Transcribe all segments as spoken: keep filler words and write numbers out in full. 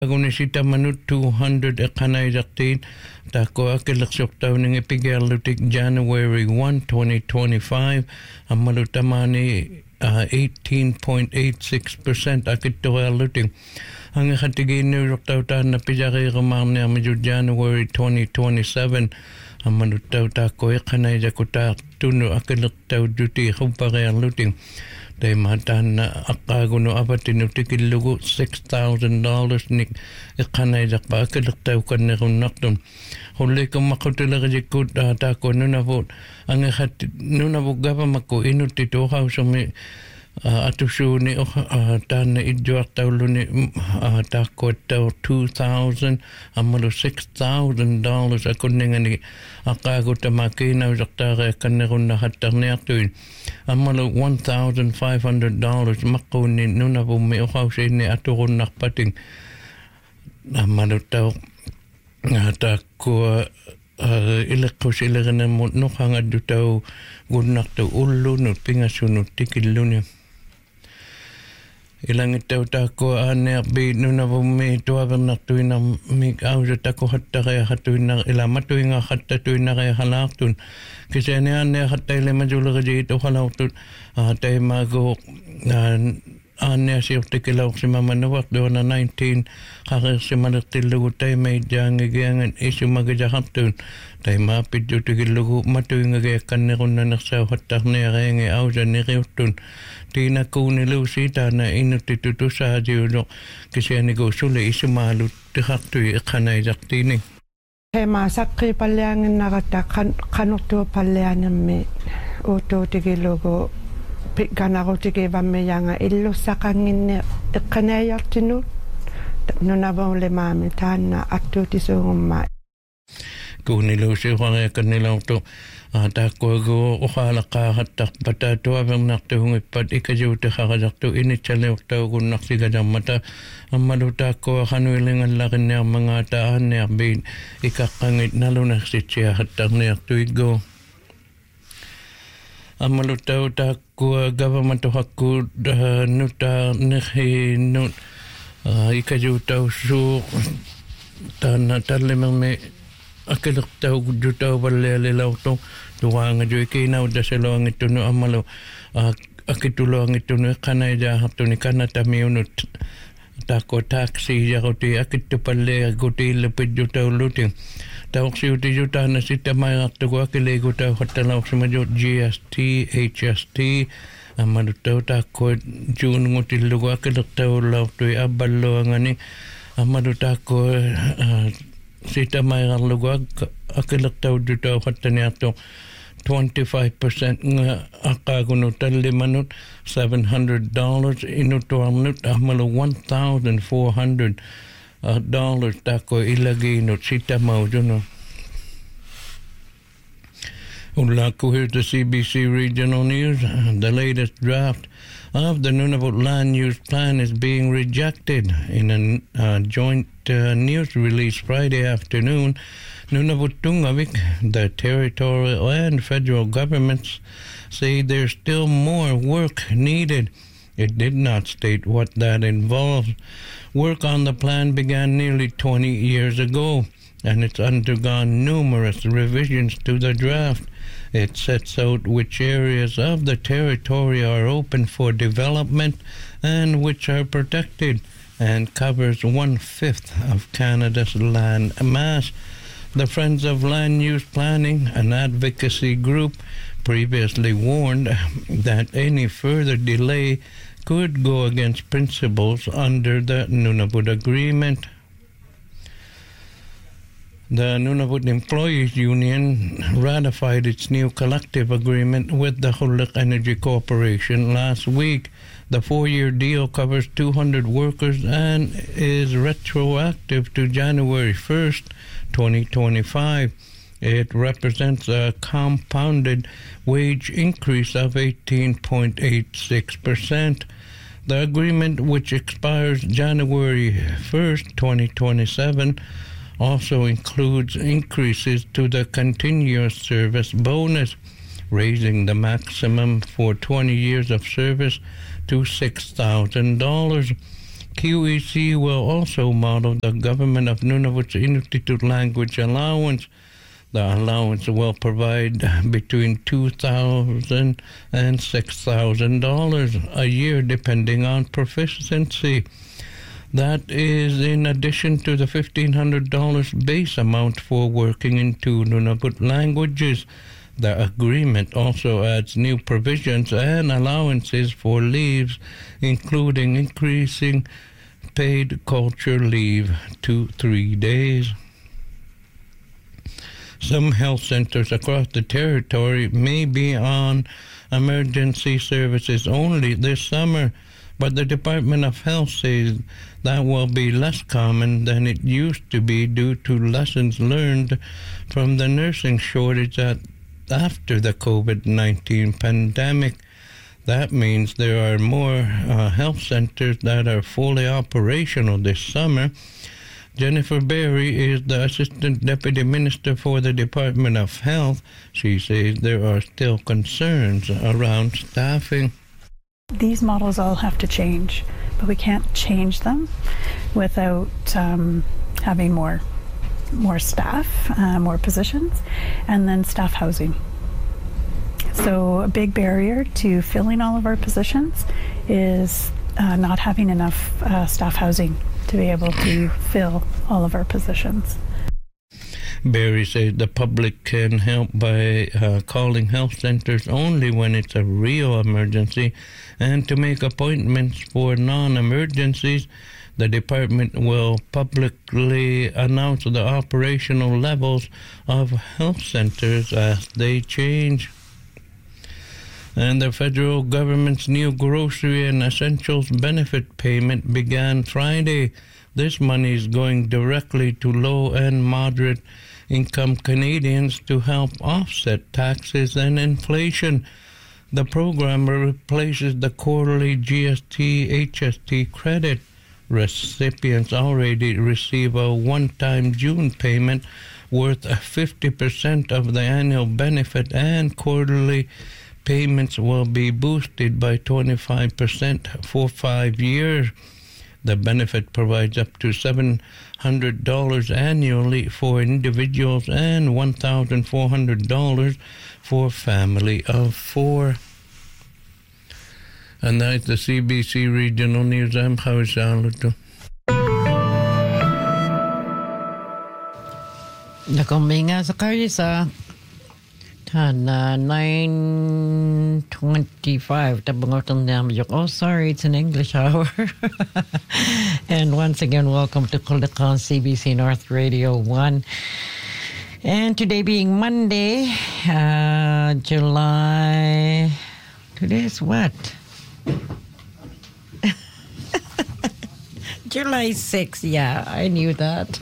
Agonisita manut two hundred ekanaijaktin tako akilaksyoktaw ng ipigalutik January first, twenty twenty-five amalutamani uh, eighteen point eight six percent akitugalutik ang ikatigin ni Roktaw na pijaki kamarni amidyo January twenty twenty-seven amalutaw tako ekanaijakuta tuno akilaktaw duty kumpagalutik Day matan na akaguno apatin utikil lugu six thousand dollars ni ikanay jakpa akilaktaw kan ni kunakton. Huli kang makutula kajikut tako nunabot. Ang ikat nunabot gapa mako inutito kao sumi atusu ni tan na idjuak tawlo ni tako taw two thousand amalo six thousand dollars akon nga ni akago tamakina jaktare kan ni kunahatar ni aktuin. Amalo one thousand five hundred dollars mako ni nunabot mi okaw siya ni aturun nakpating. Amalo taw tako Uh, ilako sila ka na mo no hangad dutaw gunak taw ulo no pingasunod tikilo niya ilang itaw tako ane bi no na bumi tuwagan na tuwi na mig awsa tako hatta kaya hatuwi na ilama tuwi nga hatta tuwi na kaya halaktun kasi ane ane hatta ilama jula ka dito halaktun hatay mago ane siya tikilaw si mama nawak doon na nineteen kakak si manatilugo tayo may diyang igayangan isu magajakaptun tayo mapit yung tikilugo matuwi nga gayakan na kung nanaksaw hatak na kaya nga awsa ni Ryotun tina ko nilaw sita na inutituto sa diyo kasi ani ko suli isu malut tikaktuy ikanay jaktini He masakri palyangin nakata kanukto palyangan me uto tikilugo Pikana ko tiki vame yanga illo sakangin ikanayartinu nunabong le mami tana atu tisungumma Kunilo si Juan kanila to tako go okala ka hatak patato abang nakto hungipat ikajo te kakajakto inichale to kun naksiga mata amaluta ko kanuilingan lakin niya mga taan niya bin ikakangit nalo naksitsiya hatak niya tuigo Amalutaw tako government hakku nuta nehi nut ikajutaw su tan talimang me akilaktaw jutaw balele lauto tuwang jo ikinaw da selong ito no amalo akitulong ito no kanay da hapto ni kanata miunut tako taxi yakoti akitupale goti lepid jutaw luting Tawag si uti juta na si tamay akto ko akilego taw hatalaw si majot G S T, H S T, amadutaw tako June ngutil lugo akilaktaw law to'y abalo ang ani, amadutaw ko si tamay aklugo akilaktaw juta hataniato twenty-five percent nga akagunutan limanut seven hundred dollars inutuang nut amalo one thousand four hundred Uh, dollars tako ilagay no sita mau jono. Ulaku here's the C B C Regional News. The latest draft of the Nunavut Land Use Plan is being rejected in a uh, joint uh, news release Friday afternoon. Nunavut Tungavik, the territorial and federal governments say there's still more work needed. It did not state what that involves. Work on the plan began nearly twenty years ago, and it's undergone numerous revisions to the draft. It sets out which areas of the territory are open for development and which are protected, and covers one-fifth of Canada's land mass. The Friends of Land Use Planning, an advocacy group, previously warned that any further delay could go against principles under the Nunavut Agreement. The Nunavut Employees Union ratified its new collective agreement with the Huluk Energy Corporation last week. The four-year deal covers two hundred workers and is retroactive to January first, twenty twenty-five. It represents a compounded wage increase of eighteen point eight six percent. The agreement, which expires January first, twenty twenty-seven, also includes increases to the continuous service bonus, raising the maximum for twenty years of service to six thousand dollars. Q E C will also model the government of Nunavut's Inuktitut language allowance. The allowance will provide between two thousand dollars and six thousand dollars a year, depending on proficiency. That is in addition to the fifteen hundred dollars base amount for working in two Nunavut languages. The agreement also adds new provisions and allowances for leaves, including increasing paid culture leave to three days. Some health centers across the territory may be on emergency services only this summer, but the Department of Health says that will be less common than it used to be due to lessons learned from the nursing shortage at, after the COVID nineteen pandemic. That means there are more uh, health centers that are fully operational this summer. Jennifer Berry is the Assistant Deputy Minister for the Department of Health. She says there are still concerns around staffing. These models all have to change, but we can't change them without um, having more more staff, uh, more positions, and then staff housing. So a big barrier to filling all of our positions is uh, not having enough uh, staff housing to be able to fill all of our positions. Barry says the public can help by uh, calling health centers only when it's a real emergency, and to make appointments for non-emergencies. The department will publicly announce the operational levels of health centers as they change. And the federal government's new grocery and essentials benefit payment began Friday. This money is going directly to low and moderate income Canadians to help offset taxes and inflation. The program replaces the quarterly G S T H S T credit. Recipients already receive a one-time June payment worth fifty percent of the annual benefit, and quarterly payments will be boosted by twenty-five percent for five years. The benefit provides up to seven hundred dollars annually for individuals and one thousand four hundred dollars for a family of four. And that's the C B C Regional News. I'm Howard Saluto. Nakominga sa karisa. Tana nine twenty-five. Tabangotong namin. Oh, sorry, it's an English hour. And once again, welcome to Kulikan C B C North Radio one. And today being Monday, uh, July. Today is what? July sixth. Yeah, I knew that.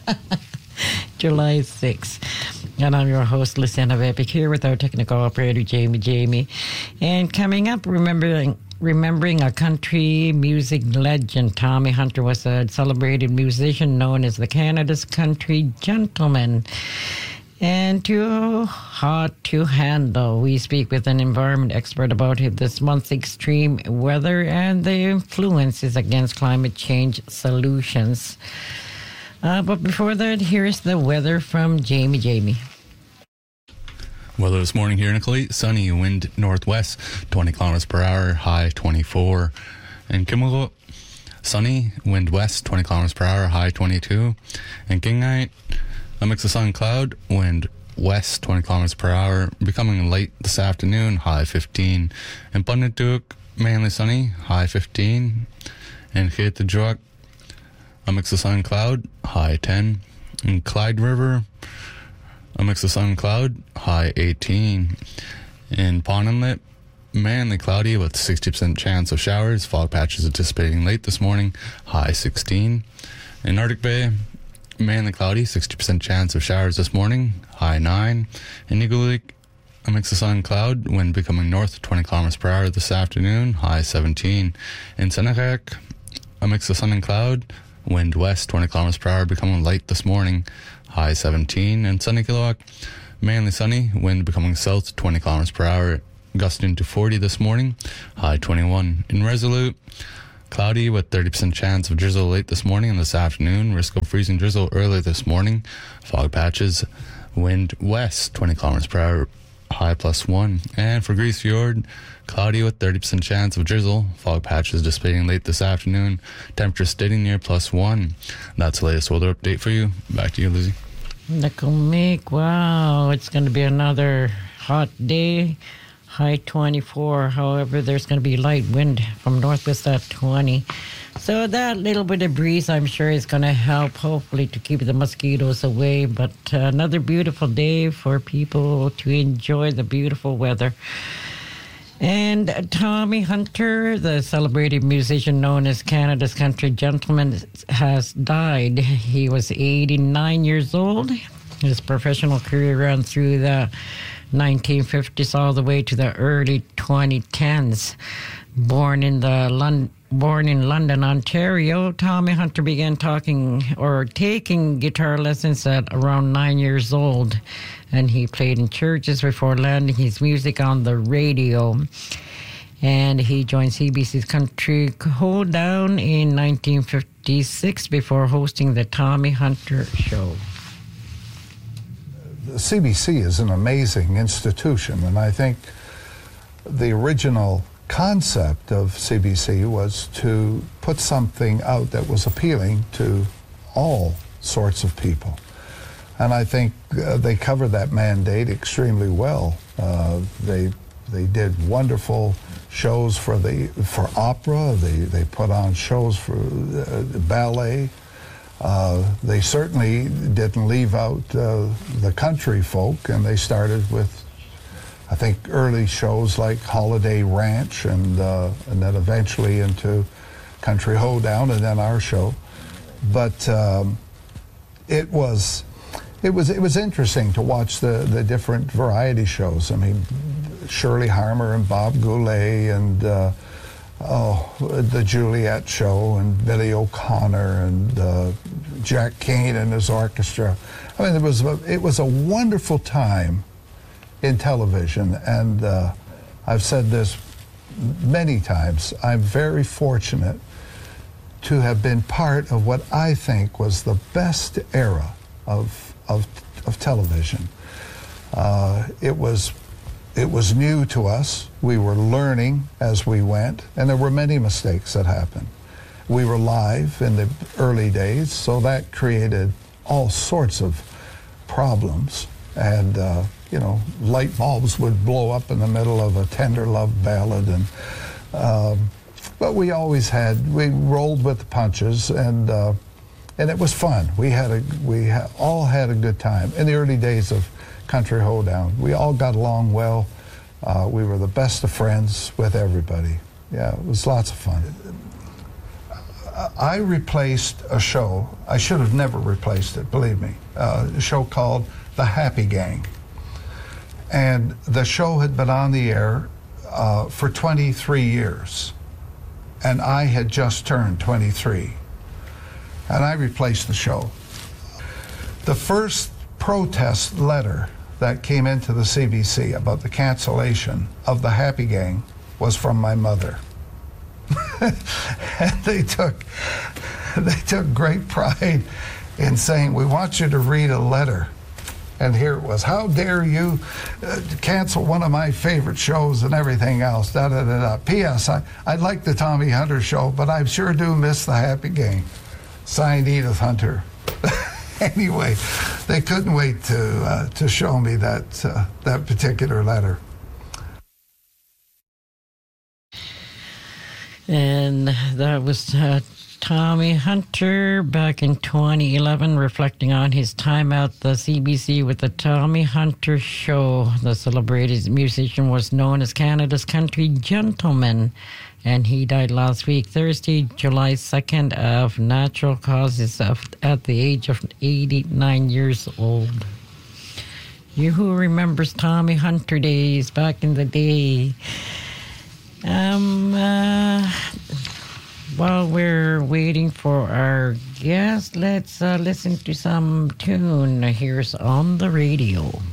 July sixth. And I'm your host, Luciana Vepic, here with our technical operator, Jamie Jamie. And coming up, remembering remembering a country music legend. Tommy Hunter was a celebrated musician known as the Canada's Country Gentleman. And too hot to handle. We speak with an environment expert about this month's extreme weather and the influences against climate change solutions. Uh, but before that, here's the weather from Jamie Jamie. Weather this morning here in Nicollet, sunny, wind northwest, twenty kilometers per hour, high twenty-four. In Kimilgo, sunny, wind west, twenty kilometers per hour, high twenty-two. In Kingnight, a mix of sun and cloud, wind west, twenty kilometers per hour, becoming late this afternoon, high fifteen. In Punituq, mainly sunny, high fifteen. In Khitajuak, a mix of sun and cloud, high ten. In Clyde River, a mix of sun and cloud, high eighteen. In Pond Inlet, mainly cloudy with sixty percent chance of showers. Fog patches anticipating late this morning, high sixteen. In Arctic Bay, mainly cloudy, sixty percent chance of showers this morning, high nine. In Nigulik, a mix of sun and cloud, wind becoming north, twenty kilometers per hour this afternoon, high seventeen. In Senekek, a mix of sun and cloud, wind west, twenty kilometers per hour, becoming light this morning, high seventeen. In Sunny Kilowak, mainly sunny, wind becoming south, twenty kilometers per hour, gusting to forty this morning, high twenty-one. In Resolute, Cloudy with thirty percent chance of drizzle late this morning and this afternoon. Risk of freezing drizzle early this morning. Fog patches. Wind west, twenty kilometers per hour, high plus one. And for Grise Fjord, cloudy with thirty percent chance of drizzle. Fog patches dissipating late this afternoon. Temperature staying near plus one. That's the latest weather update for you. Back to you, Lizzie. Nickelmeek, wow, it's going to be another hot day. High twenty-four. However, there's going to be light wind from northwest at twenty. So that little bit of breeze, I'm sure, is going to help, hopefully, to keep the mosquitoes away. But uh, another beautiful day for people to enjoy the beautiful weather. And Tommy Hunter, the celebrated musician known as Canada's Country Gentleman, has died. He was eighty-nine years old. His professional career ran through the nineteen fifties all the way to the early twenty tens. Born in the Lon- born in London, Ontario, Tommy Hunter began talking or taking guitar lessons at around nine years old, and he played in churches before landing his music on the radio. And he joined C B C's Country Hold Down in nineteen fifty-six before hosting the Tommy Hunter Show. The C B C is an amazing institution, and I think the original concept of C B C was to put something out that was appealing to all sorts of people. And I think uh, they covered that mandate extremely well. Uh, they they did wonderful shows for the for opera. They they put on shows for uh, ballet. Uh, they certainly didn't leave out uh, the country folk, and they started with, I think, early shows like Holiday Ranch, and uh, and then eventually into Country Hoedown, and then our show. But um, it was it was it was interesting to watch the the different variety shows. I mean, Shirley Harmer and Bob Goulet, and uh, oh, the Juliet Show, and Billy O'Connor, and uh, Jack Kane and his orchestra. I mean, it was a, it was a wonderful time in television, and uh, I've said this many times. I'm very fortunate to have been part of what I think was the best era of of, of television. Uh, it was. It was new to us. We were learning as we went, and there were many mistakes that happened. We were live in the early days, so that created all sorts of problems. And, uh, you know, light bulbs would blow up in the middle of a tender love ballad. And um, but we always had, we rolled with the punches, and uh, and it was fun. We had a, we ha- all had a good time in the early days of Country Hoedown. We all got along well. Uh, we were the best of friends with everybody. Yeah, it was lots of fun. I replaced a show. I should have never replaced it, believe me. Uh, a show called The Happy Gang. And the show had been on the air uh, for twenty-three years. And I had just turned twenty-three. And I replaced the show. The first protest letter that came into the C B C about the cancellation of the Happy Gang was from my mother. And they took they took great pride in saying, "We want you to read a letter." And here it was: "How dare you uh, cancel one of my favorite shows," and everything else. Da da da da. P S. I I like the Tommy Hunter Show, but I sure do miss the Happy Gang. Signed, Edith Hunter. Anyway, they couldn't wait to uh, to show me that uh, that particular letter. And that was uh, Tommy Hunter back in twenty eleven, reflecting on his time at the C B C with the Tommy Hunter Show. The celebrated musician was known as Canada's Country Gentleman, and he died last week, Thursday, July second, of natural causes of, at the age of eighty-nine years old. You who remembers Tommy Hunter days back in the day? Um, uh, while we're waiting for our guest, let's uh, listen to some tune. Here's On the Radio.